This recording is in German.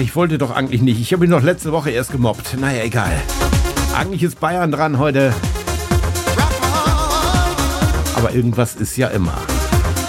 ich wollte doch eigentlich nicht. Ich habe ihn doch letzte Woche erst gemobbt. Naja, egal. Eigentlich ist Bayern dran heute. Aber irgendwas ist ja immer.